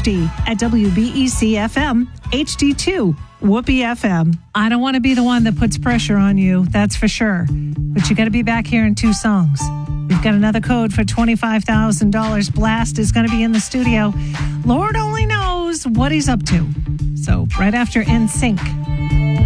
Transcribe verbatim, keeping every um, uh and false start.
D at W B E C F M, H D two, Whoopee F M. I don't want to be the one that puts pressure on you, that's for sure. But you got to be back here in two songs. We've got another code for twenty-five thousand dollars. Blast is going to be in the studio. Lord only knows what he's up to. So right after N Sync.